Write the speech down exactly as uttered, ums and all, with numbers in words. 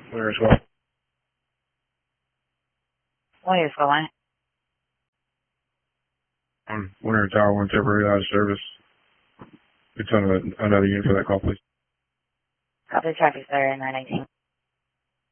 Where as well? Where is going? On Winter Tower, one temporary out of service. It's on a, another unit for that call, please. Copy traffic, sir, nine nineteen.